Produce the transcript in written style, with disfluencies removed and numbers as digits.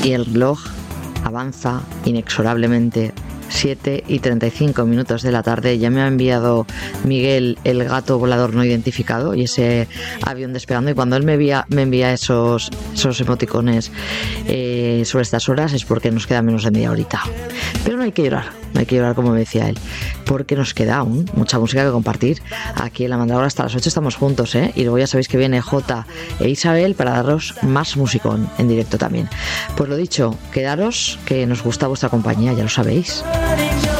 y el reloj avanza inexorablemente. 7:35 de la tarde. Ya me ha enviado Miguel el gato volador no identificado y ese avión despegando, y cuando él me envía esos emoticones sobre estas horas es porque nos queda menos de media horita. Pero no hay que llorar como me decía él, porque nos queda aún mucha música que compartir. Aquí en La Mandrágora hasta las 8 estamos juntos, y luego ya sabéis que viene Jota e Isabel para daros más musicón en directo también. Pues lo dicho, quedaros, que nos gusta vuestra compañía, ya lo sabéis.